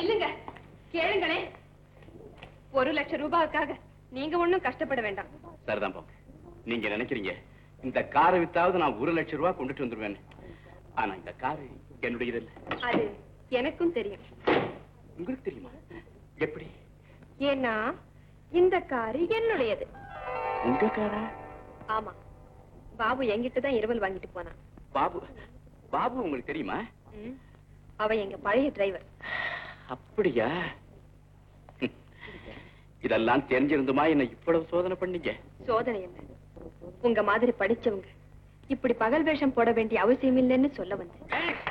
இல்லங்க, கேளுங்களே. 1 லட்சம் ரூபாய்க்காக நீங்க ஒண்ணும் கஷ்டப்பட வேண்டாம். சரிதான் போங்க. நீங்க நினைக்கிறீங்க இந்த காரை வித்தாவது நான் 1 லட்சம் ரூபாய் கொண்டுட்டு வந்துருவேன். ஆனா இந்த காரு என்னுடையது இல்ல. அது எனக்கும் தெரியும். உங்களுக்கு தெரியுமா? எப்படி? ஏன்னா இந்த காரு என்னுடையது. உங்க காரா? ஆமா, பாபு என்கிட்ட தான் இரவல் வாங்கிட்டு போனான். பாபு? பாபு உங்களுக்கு தெரியுமா? அவன் எங்க பழைய டிரைவர். அப்படியா? இதெல்லாம் தெரிஞ்சிருந்துமா என்ன இவ்வளவு சோதனை பண்ணீங்க? சோதனை என்ன, உங்க மாதிரி படிச்சவங்க இப்படி பகல் வேஷம் போட வேண்டிய அவசியம் இல்லைன்னு சொல்ல வந்தேன்.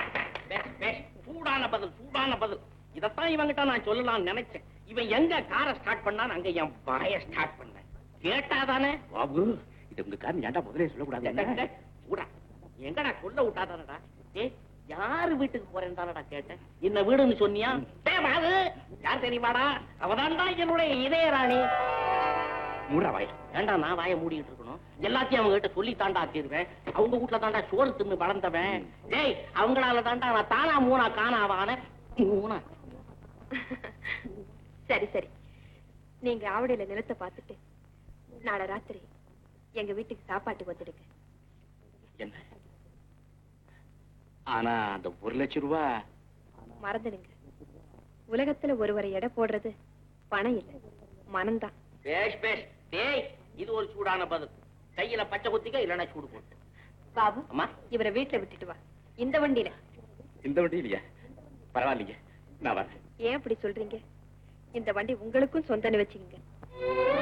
சூடான பதில், சூடான பதில். இதத்தான் இவங்கிட்ட நான் சொல்லலாம்னு நினைச்சேன். இவன் எங்க காரை ஸ்டார்ட் பண்ணான், அங்க என் வாய ஸ்டார்ட் பண்ணேன். கேட்டாதானே? பாபு, இது உங்க காரணம் ஏன்டா முதலே சொல்லக்கூடாது? எங்கடா சொல்ல விட்டாதானடா? யாரு வீட்டுக்கு போறேன்னு தானடா கேட்டேன். என்ன வீடுன்னு சொன்னியா? யார் தெரியுமாடா? அவதான்டா என்னுடைய இதய ராணி. மூடா வாய. ஏண்டா நான் வாய மூடிட்டு இருக்கணும்? எல்லாத்தையும் அவங்க கிட்ட சொல்லி தாண்டா தீருவேன். அவங்க வீட்டுல தாண்டா சோறு தின்னு வளர்ந்தவன். டேய், அவங்களால தாண்டா நான் தானா மூணா காணாவான மூணா. சரி சரி, நீங்க ஆவடையில நிலத்தை பார்த்துட்டு நாளை ராத்திரி எங்க வீட்டுக்கு சாப்பாட்டு வந்துடுங்க. என்ன? ஆனா அந்த 1 லட்சம் ரூபாய் மறந்துடுங்க. உலகத்துல ஒருவரை எடை போடுறது பணம் இல்ல, மனம்தான். பேஷ் பேஷ். டேய், இது ஒரு சூடான பதில். கையில பச்சை குத்திக்க, இல்லைன்னா சூடு போட்டு. பாபு, அம்மா, இவரை வீட்டுல விட்டுட்டு வா. இந்த வண்டியில. இந்த வண்டி இல்லையா? பரவாயில்லைங்க, நான் வரேன். ஏன் அப்படி சொல்றீங்க? இந்த வண்டி உங்களுக்கும் சொந்தன்னு வச்சுக்கீங்க.